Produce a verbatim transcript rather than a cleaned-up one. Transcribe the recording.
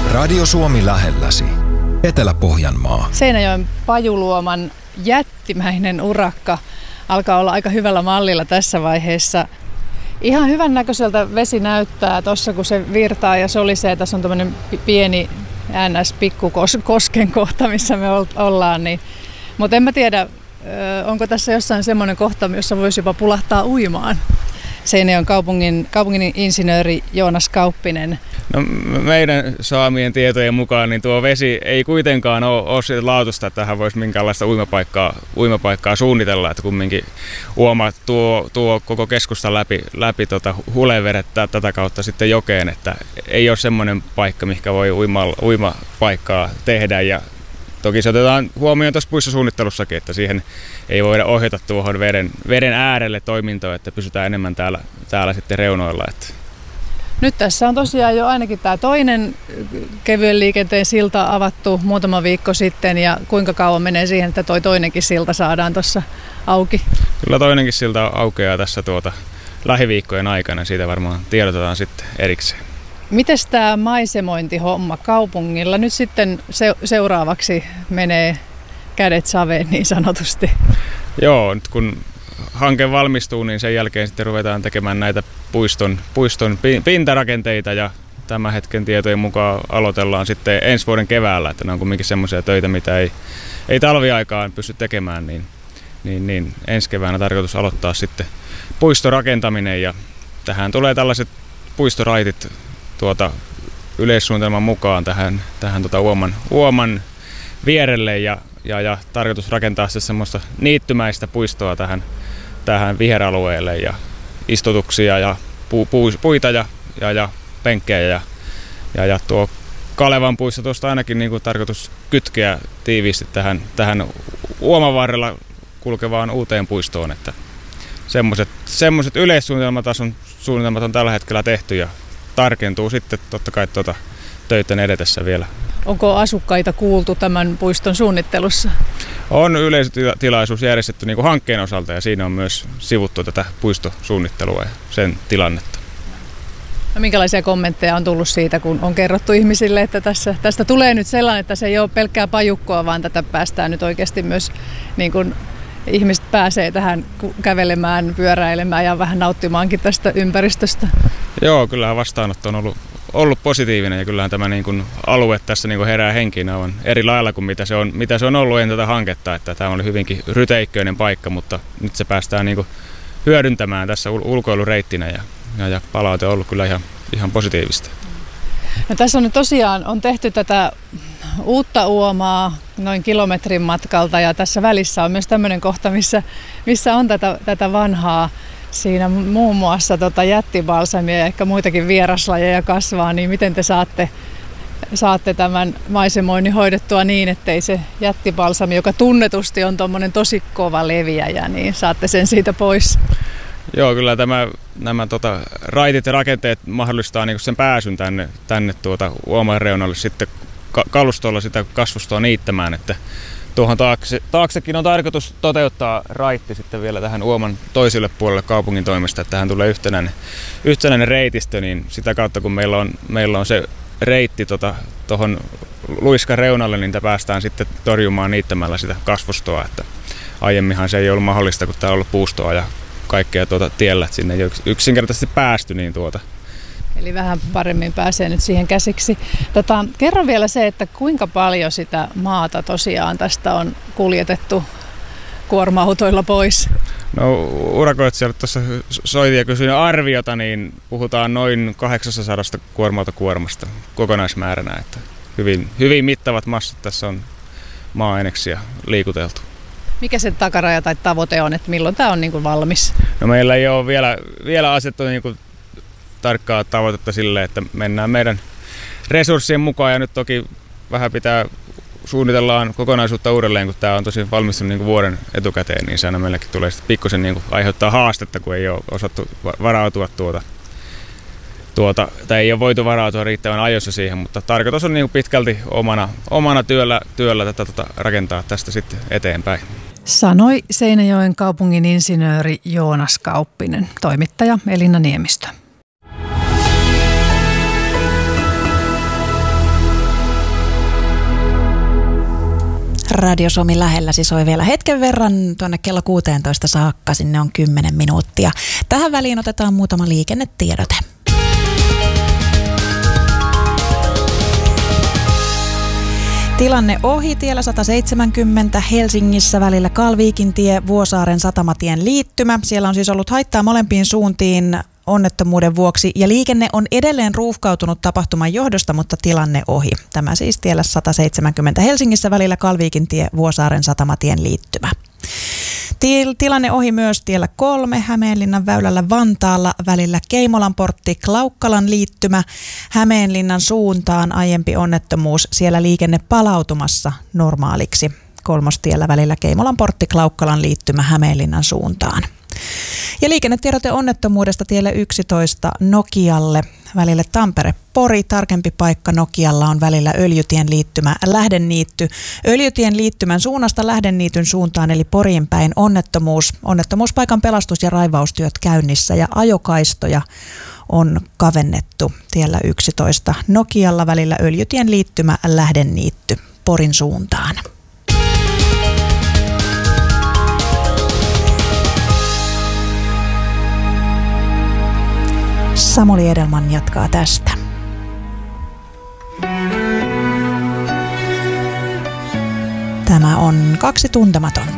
Radio Suomi lähelläsi. Etelä-Pohjanmaa. Seinäjoen Pajuluoman jättimäinen urakka alkaa olla aika hyvällä mallilla tässä vaiheessa. Ihan hyvän näköiseltä vesi näyttää tuossa, kun se virtaa ja solisee. Tässä on tämmöinen pieni N S-pikkukosken kohta, missä me ollaan. Niin. Mutta en mä tiedä, onko tässä jossain semmoinen kohta, jossa voisi jopa pulahtaa uimaan. Seinäjoen kaupungin, kaupungin insinööri Joonas Kauppinen. No, meidän saamien tietojen mukaan niin tuo vesi ei kuitenkaan ole, ole siitä laatusta, että tähän voisi minkäänlaista uimapaikkaa, uimapaikkaa suunnitella. Että kumminkin Uoma tuo, tuo koko keskusta läpi, läpi tota hulevedet tätä kautta sitten jokeen. Että ei ole semmoinen paikka, mihinkä voi uima, uimapaikkaa tehdä. Ja toki se otetaan huomioon tuossa puistosuunnittelussakin, että siihen ei voida ohjata tuohon veden, veden äärelle toimintoa, että pysytään enemmän täällä, täällä sitten reunoilla. Että. Nyt tässä on tosiaan jo ainakin tämä toinen kevyen liikenteen silta avattu muutama viikko sitten, ja kuinka kauan menee siihen, että toi toinenkin silta saadaan tuossa auki? Kyllä toinenkin silta aukeaa tässä tuota lähiviikkojen aikana, siitä varmaan tiedotetaan sitten erikseen. Mites tämä maisemointihomma kaupungilla nyt sitten se- seuraavaksi menee kädet saveen niin sanotusti? Joo, nyt kun hanke valmistuu, niin sen jälkeen sitten ruvetaan tekemään näitä puiston, puiston pintarakenteita, ja tämän hetken tietojen mukaan aloitellaan sitten ensi vuoden keväällä, että ne on kuitenkin semmoisia töitä, mitä ei, ei talviaikaan pysty tekemään, niin, niin, niin ensi keväänä tarkoitus aloittaa sitten puistorakentaminen, ja tähän tulee tällaiset puistoraitit tuota yleissuunnitelman mukaan tähän, tähän tuota Uoman, Uoman vierelle, ja, ja, ja tarkoitus rakentaa se semmoista niittymäistä puistoa tähän, tähän viheralueelle, ja istutuksia ja pu, pu, puita ja, ja, ja penkkejä, ja, ja, ja tuo Kalevan puisto tuosta ainakin niin kuin tarkoitus kytkeä tiiviisti tähän, tähän Uoman varrella kulkevaan uuteen puistoon, että semmoiset, semmoiset yleissuunnitelmatason suunnitelmat on tällä hetkellä tehty, ja tarkentuu sitten totta kai tuota töiden edetessä vielä. Onko asukkaita kuultu tämän puiston suunnittelussa? On yleisötilaisuus järjestetty niin kuin hankkeen osalta, ja siinä on myös sivuttu tätä puistosuunnittelua ja sen tilannetta. No, minkälaisia kommentteja on tullut siitä, kun on kerrottu ihmisille, että tässä, tästä tulee nyt sellainen, että se ei ole pelkkää pajukkoa, vaan tätä päästään nyt oikeasti myös, niin kuin ihmiset pääsee tähän kävelemään, pyöräilemään ja vähän nauttimaankin tästä ympäristöstä? Joo, kyllähän vastaanotto on ollut, ollut positiivinen, ja kyllähän tämä niin kuin alue tässä niin kuin herää henkiin aivan eri lailla kuin mitä se on, mitä se on ollut ennen tätä hanketta. Että tämä oli hyvinkin ryteikköinen paikka, mutta nyt se päästään niin kuin hyödyntämään tässä ulkoilureittinä, ja, ja, ja palaute on ollut kyllä ihan, ihan positiivista. No, tässä on nyt tosiaan on tehty tätä uutta Uomaa noin kilometrin matkalta, ja tässä välissä on myös tämmöinen kohta, missä, missä on tätä, tätä vanhaa. Siinä muun muassa tota jättibalsamia ja ehkä muitakin vieraslajeja kasvaa, niin miten te saatte, saatte tämän maisemoinnin hoidettua niin, ettei se jättibalsami, joka tunnetusti on tuommoinen tosi kova leviäjä, niin saatte sen siitä pois? Joo, kyllä tämä, nämä tota, raitit ja rakenteet mahdollistaa niin sen pääsyn tänne, tänne tuota Uoman reunalle sitten kalustolla sitä kasvustoa niittämään, että tuohon taakse, taaksekin on tarkoitus toteuttaa raitti sitten vielä tähän Uoman toiselle puolelle kaupungin toimesta, että tähän tulee yhtenäinen, yhtenäinen reitistö, niin sitä kautta kun meillä on, meillä on se reitti tuohon tota, luiskan reunalle, niin päästään sitten torjumaan niittämällä sitä kasvustoa, että aiemminhan se ei ollut mahdollista, kun täällä on ollut puustoa ja kaikkea tuota tiellä, että sinne ei ole yksinkertaisesti päästy, niin tuota. Eli vähän paremmin pääsee nyt siihen käsiksi. Tota, kerro vielä se, että kuinka paljon sitä maata tosiaan tästä on kuljetettu kuorma-autoilla pois? No, urakoitsijalle tuossa soitin ja kysyin arviota, niin puhutaan noin kahdeksansataa kuorma-autokuormasta kokonaismääränä. Että hyvin, hyvin mittavat massat tässä on maa-aineksia liikuteltu. Mikä se takaraja tai tavoite on, että milloin tämä on niin kuin valmis? No, meillä ei ole vielä, vielä asettu niin kuin tarkkaa tavoitetta sille, että mennään meidän resurssien mukaan, ja nyt toki vähän pitää suunnitellaan kokonaisuutta uudelleen, kun tämä on tosi valmistunut niin kuin vuoden etukäteen, niin se aina meillekin tulee sitten pikkusen niin kuin aiheuttaa haastetta, kun ei ole osattu varautua tuota, tuota, tai ei ole voitu varautua riittävän ajoissa siihen, mutta tarkoitus on niin kuin pitkälti omana, omana työllä, työllä tätä tota, rakentaa tästä sitten eteenpäin. Sanoi Seinäjoen kaupungin insinööri Joonas Kauppinen, toimittaja Elina Niemistö. Radio Suomi lähelläsi soi vielä hetken verran tuonne kello kuusitoista saakka, sinne on kymmenen minuuttia. Tähän väliin otetaan muutama liikennetiedote. Tilanne ohi tiellä sata seitsemänkymmentä Helsingissä välillä Kalviikintie, Vuosaaren satamatien liittymä. Siellä on siis ollut haittaa molempiin suuntiin onnettomuuden vuoksi ja liikenne on edelleen ruuhkautunut tapahtuman johdosta, mutta tilanne ohi. Tämä siis tiellä sata seitsemänkymmentä Helsingissä välillä Kalviikintie, Vuosaaren satamatien liittymä. Tilanne ohi myös tiellä kolme Hämeenlinnan väylällä Vantaalla välillä Keimolanportti Klaukkalan liittymä. Hämeenlinnan suuntaan aiempi onnettomuus, siellä liikenne palautumassa normaaliksi. Kolmostiellä välillä Keimolanportti Klaukkalan liittymä Hämeenlinnan suuntaan. Ja liikennetiedote onnettomuudesta tielle yksitoista Nokialle välille Tampere-Pori. Tarkempi paikka Nokialla on välillä Öljytien liittymä Lähdeniitty. Öljytien liittymän suunnasta Lähdeniityn suuntaan eli Poriin päin onnettomuus. Onnettomuuspaikan pelastus- ja raivaustyöt käynnissä ja ajokaistoja on kavennettu tiellä yksitoista Nokialla välillä Öljytien liittymä Lähdeniitty Porin suuntaan. Samuli Edelman jatkaa tästä. Tämä on Kaksi tuntematonta.